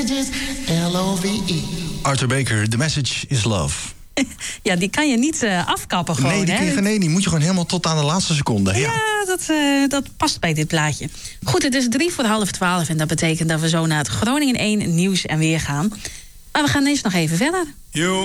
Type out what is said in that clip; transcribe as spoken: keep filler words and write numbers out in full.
L O V E. Arthur Baker, The Message is Love. Ja, die kan je niet uh, afkappen gewoon. Nee, die, kun je, hè? nee, die moet je gewoon helemaal tot aan de laatste seconde. Ja, ja dat, uh, dat past bij dit plaatje. Goed, het is drie voor half twaalf en dat betekent dat we zo naar het Groningen één nieuws en weer gaan. Maar we gaan eens nog even verder. Yo.